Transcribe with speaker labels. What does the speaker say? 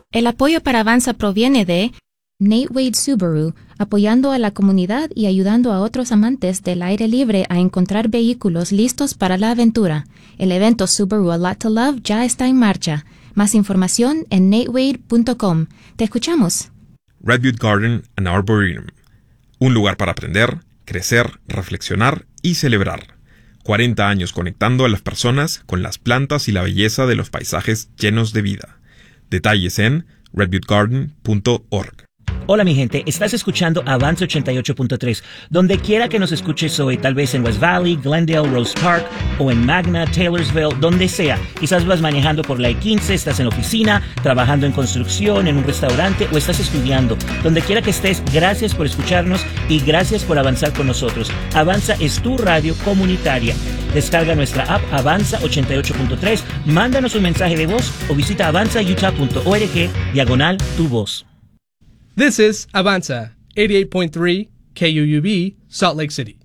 Speaker 1: El apoyo para Avanza proviene de Nate Wade Subaru, apoyando a la comunidad y ayudando a otros amantes del aire libre a encontrar vehículos listos para la aventura. El evento Subaru A Lot to Love ya está en marcha. Más información en natewade.com. Te escuchamos.
Speaker 2: Redwood Garden and Arboretum. Un lugar para aprender, crecer, reflexionar y celebrar. 40 años conectando a las personas con las plantas y la belleza de los paisajes llenos de vida. Detalles en redwoodgarden.org.
Speaker 3: Hola mi gente, estás escuchando Avanza 88.3. Donde quiera que nos escuches hoy, tal vez en West Valley, Glendale, Rose Park o en Magna, Taylorsville, donde sea. Quizás vas manejando por la I-15, estás en la oficina, trabajando en construcción, en un restaurante o estás estudiando. Donde quiera que estés, gracias por escucharnos y gracias por avanzar con nosotros. Avanza es tu radio comunitaria. Descarga nuestra app Avanza 88.3, mándanos un mensaje de voz o visita avanzautah.org/tu voz.
Speaker 4: This is Avanza, 88.3 KUUB, Salt Lake City.